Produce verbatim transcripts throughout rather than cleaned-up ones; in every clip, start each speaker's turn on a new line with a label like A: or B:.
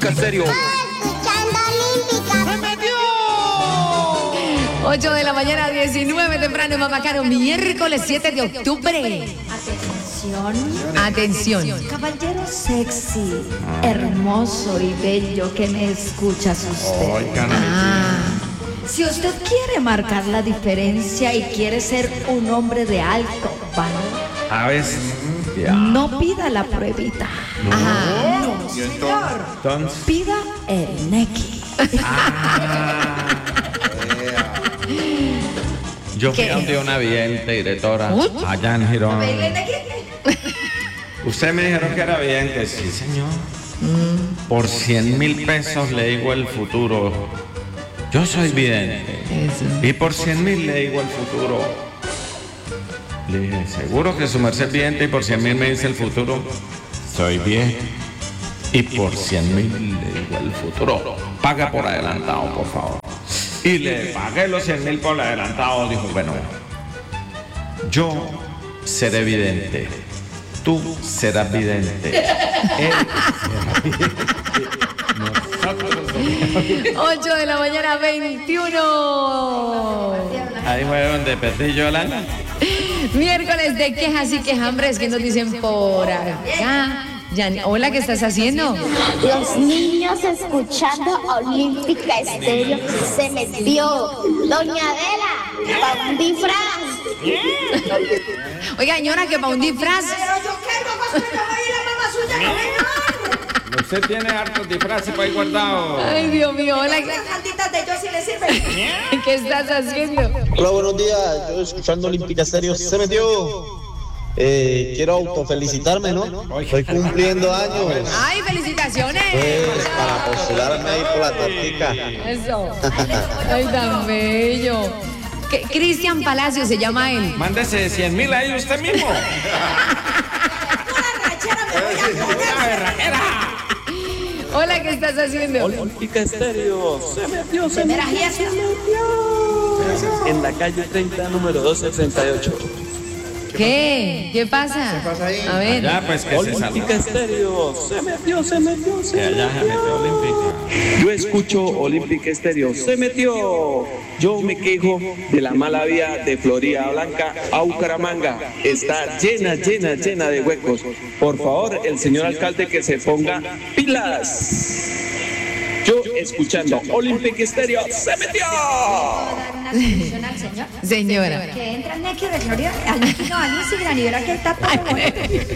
A: Serio.
B: Escuchando Olímpica.
A: ¡Se metió!
C: ocho de la mañana, diecinueve temprano, mamá Caro, miércoles siete de octubre.
D: Atención.
C: Atención.
D: Caballero sexy, hermoso y bello que me escuchas usted.
A: Ay, carnalito.
C: Ah,
D: Si usted quiere marcar la diferencia y quiere ser un hombre de alto valor,
A: A veces. Ya.
D: no pida la pruebita.
C: ajá.
A: ¿Y entonces?
D: Pida el Neki.
A: Yo fui
C: ¿Qué?
A: a un día una vidente, directora,
C: ¿Uy?
A: allá en Girón. Usted me dijeron que era vidente, sí, señor. Por cien mil pesos le digo el futuro. Yo soy vidente.
C: Eso.
A: Y por cien mil le digo el futuro. Le dije, seguro que su merced es vidente y por cien mil me dice el futuro. Soy bien. Y por cien mil le digo el futuro. Paga por adelantado, por favor. Y le pagué los cien mil por adelantado. Dijo, bueno, yo seré vidente. Tú serás vidente. Él será vidente. Nosotros
C: ocho de la mañana, veintiuno.
A: ahí fue donde perdí yo el alma.
C: Miércoles de quejas y quejambres que nos dicen por acá. Yani, hola, ¿qué estás haciendo?
B: Los niños escuchando Olímpica Estéreo se metió. Doña Adela, para un disfraz.
C: Oiga, señora, que para un disfraz.
E: Pero yo qué, no vas a ver la mamá suya, no venga.
A: Usted tiene hartos disfraces por ahí guardados.
C: Ay, Dios mío, hola,
E: Las janditas de yo sí le sirven.
C: ¿qué estás haciendo?
F: Hola, buenos días. Yo escuchando Olímpica Estéreo se metió. Eh, quiero autofelicitarme, ¿no? Estoy cumpliendo años.
C: Ay, felicitaciones.
F: Pues, para postularme ahí por la tortica.
C: Eso. Ay, tan bello. ¿Qué- Cristian Palacio se llama él.
A: Mándese cien mil ahí usted mismo.
E: Una rachera me voy a poner.
A: ¡La berraquera!
C: Hola, ¿qué estás haciendo?
G: Olímpica Estéreo se metió, se
E: Mira,
G: metió,
E: y eso.
G: en la calle treinta, número doscientos sesenta y ocho.
C: ¿Qué? ¿Qué pasa? A ver.
A: Ya, pues que se
G: Olímpica
A: salga.
G: Estéreo se metió, se metió, se
A: Que allá se metió Olímpica.
G: Yo escucho Olímpica Estéreo, se metió. Yo me quejo de la mala vía de Florida Blanca a Bucaramanga. Está llena, llena, llena de huecos. Por favor, el señor alcalde que se ponga pilas. Yo escuchando Olímpica Estéreo, se metió.
E: Dar una solución al señor.
C: Señora.
E: Que entra en Neki de Florida, al no, al Instagram y verá que está todo bueno.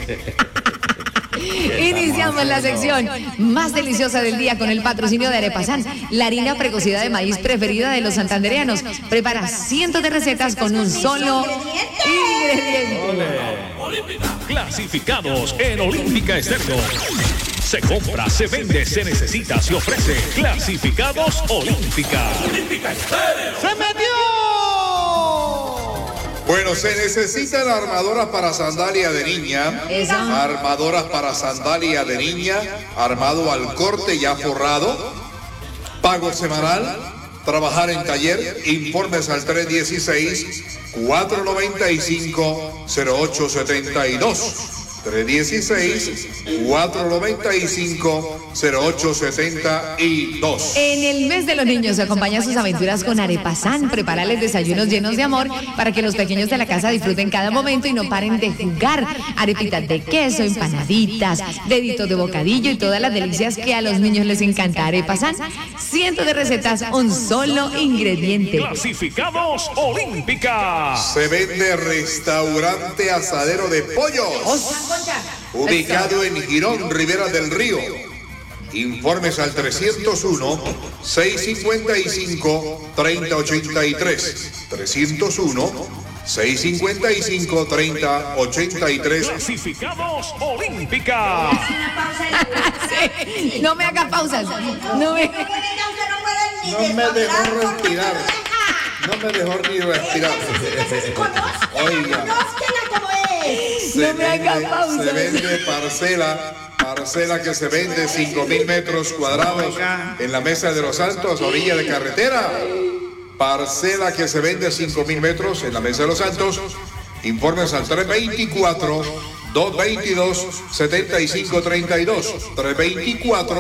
C: Iniciamos la sección más deliciosa del día con el patrocinio de Arepasán, la harina precocida de maíz preferida de los santandereanos. Prepara cientos de recetas con un solo ingrediente.
H: Clasificados en Olímpica Estéreo. Se compra, se vende, se necesita, se ofrece. Clasificados Olímpica. Olímpica Estéreo.
A: ¡Se metió!
I: Bueno, se necesitan armadoras para sandalia de niña,
C: Eso.
I: armadoras para sandalia de niña, armado al corte ya forrado, pago semanal, trabajar en taller, informes al tres dieciséis, cuatro noventa y cinco, cero ocho setenta y dos. tres dieciséis, cuatro noventa y cinco, cero ocho setenta y dos.
C: En el mes de los niños acompaña sus aventuras con Arepasán. Prepárales desayunos llenos de amor para que los pequeños de la casa disfruten cada momento y no paren de jugar. Arepitas de queso, empanaditas, deditos de bocadillo y todas las delicias que a los niños les encanta. Arepasán, cientos de recetas, un solo ingrediente.
H: Clasificados Olímpica.
I: Se vende restaurante asadero de pollos, ubicado en Girón, Ribera del Río. Informes al trescientos uno, seiscientos cincuenta y cinco, treinta ochenta y tres. trescientos uno, seiscientos cincuenta y cinco, treinta ochenta y tres.
H: Clasificados Olímpica.
E: Una pausa y la
C: Sí, no me hagas pausas. No me...
E: usted no puede ni
I: No me dejó
E: desdoblar porque
I: respirar.
E: no deja.
I: No me dejó ni respirar.
E: Conózcala,
I: Oiga.
E: conózcala como es.
I: Se
C: No me haga
I: vende,
C: pausa.
I: se vende parcela, parcela que se vende cinco mil metros cuadrados en la Mesa de los Santos, a orilla de carretera. Parcela que se vende cinco mil metros en la Mesa de los Santos. Informes al tres veinticuatro, dos veintidós, setenta y cinco treinta y dos. tres veinticuatro,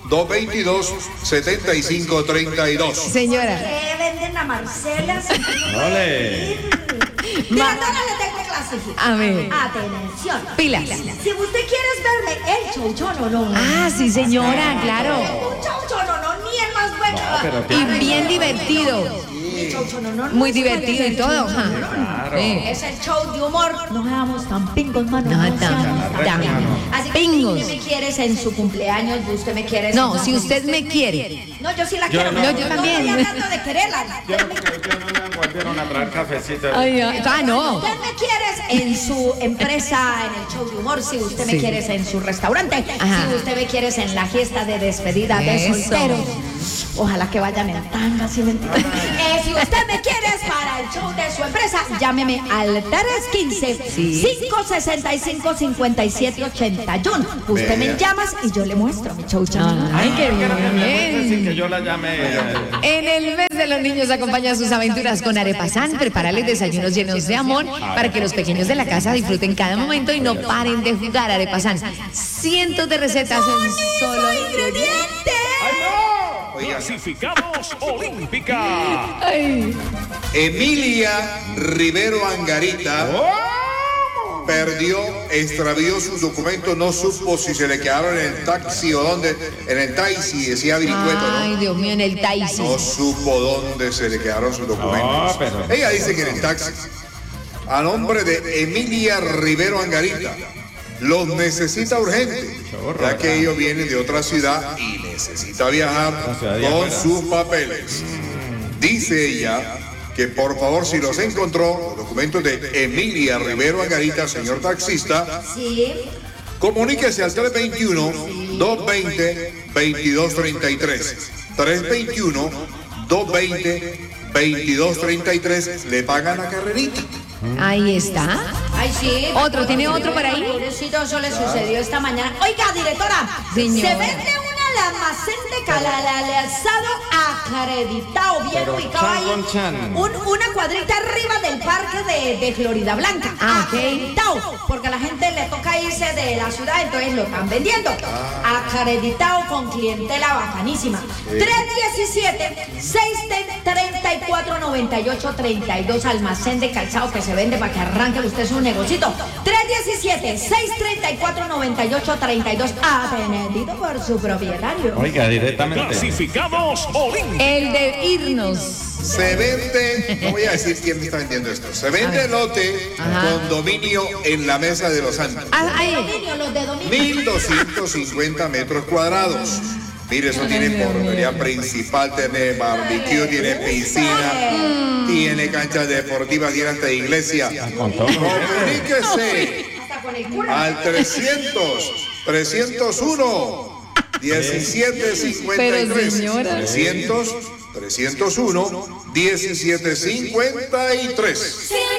I: dos veintidós, setenta y cinco treinta y dos.
C: Señora.
E: ¿Qué venden a Marcela?
A: Ole.
E: Directora, le tengo clasificado.
C: A ver.
E: Atención.
C: Pilas.
E: Si usted quiere verme el show, yo no, no.
C: Ah, sí, señora, claro.
E: Un show, yo no, no, ni el más bueno.
A: No, pero
C: Y
A: tiene-
C: bien divertido.
E: El show, yo no, no, no
C: Muy
E: se puede
C: divertido y
E: ver el
C: todo.
E: show,
C: ajá.
E: no, no, no.
C: Sí.
E: Es el show de humor. No seamos tan pingos, mano.
C: No,
E: No,
C: tan-
E: seamos tan
C: tan-
E: pingos. Así que
C: pingos.
E: si usted me quieres en su cumpleaños, usted me quiere.
C: No, si usted me quiere.
E: No, yo sí la
A: Yo
E: quiero.
A: no.
C: No, yo también.
E: No estoy hablando de quererla.
A: Yo no, yo no me volvieron a traer cafecito.
C: Ay, ay, ah, no.
E: Usted me quieres en su empresa, en el show de humor, si usted me
C: Sí.
E: quieres en su restaurante,
C: Ajá.
E: si usted me quieres en la fiesta de despedida de
C: Eso.
E: solteros. Ojalá que vayan en tanga, ¿sí me entiende? Eh, si usted me quiere para el show de su empresa, llámeme al tres uno cinco, cinco seis cinco, cinco siete ocho uno. Usted me llama y yo le muestro mi show. chama.
C: Ay, qué
A: Sin
C: bien.
A: que yo la llame. eh,
C: En el mes de los niños acompaña sus aventuras con Arepasan. Prepárales desayunos llenos de amor para que los pequeños de la casa disfruten cada momento y no paren de jugar. Arepasan. Cientos de recetas en solo
E: ¡Ingredientes!
H: Clasificados Olímpica.
C: Ay.
I: Emilia Rivero Angarita perdió, extravió sus documentos, no supo si se le quedaron en el taxi o dónde, en el taxi, decía Viricueto,
C: Ay,
I: ¿no?
C: Dios mío, en el taxi.
I: No supo dónde se le quedaron sus documentos.
A: No, pero-
I: Ella dice que en el taxi, a nombre de Emilia Rivero Angarita, los necesita urgente, ya que ellos vienen de otra ciudad y necesita viajar
A: La ciudad de
I: con
A: afuera.
I: sus papeles. Dice ella que por favor, si los encontró, los documentos de Emilia Rivero Angarita, señor taxista,
E: Sí.
I: comuníquese al tres dos uno, dos dos cero, dos dos tres tres. tres dos uno, dos dos cero, dos dos tres tres. Le pagan la carrerita.
C: Ahí está.
E: Ay, sí.
C: Otro, ¿tiene otro por ahí?
E: Pobrecito, eso le sucedió esta mañana. Oiga, directora,
C: Señora.
E: se vende un almacén de calalazado acreditado, bien
A: Pero
E: ubicado
A: chan
E: ahí.
A: con chan.
E: Un- una cuadrita arriba del parque de, de Florida Blanca.
C: Ah, ok.
E: Acreditado, porque a la gente le toca irse de la ciudad, entonces lo están vendiendo. Acreditado con clientela bacanísima. tres uno siete, seis tres cuatro, nueve ocho tres dos, almacén de calzado que se vende para que arranque usted su negocito. tres uno siete, seis tres cuatro, nueve ocho tres dos, atendido por su propietario.
A: Oiga, directamente.
H: Clasificados Olímpica.
C: El de irnos.
I: Se vende, no voy a decir quién me está vendiendo esto, se vende lote
C: Ajá.
I: con dominio en la Mesa de los Santos.
C: Ah, ahí.
E: Dominio, los de dominio.
I: mil doscientos cincuenta metros cuadrados. Mire, eso tiene portería principal, tiene barbecue, tiene piscina, tiene canchas deportivas, tiene hasta iglesia.
A: Con todo.
I: Comuníquese
E: Hasta con el cura.
I: al trescientos, trescientos uno, diecisiete cincuenta y
C: Pero,
I: tres.
C: señora.
I: trescientos, trescientos uno, diecisiete cincuenta y tres.
E: Sí,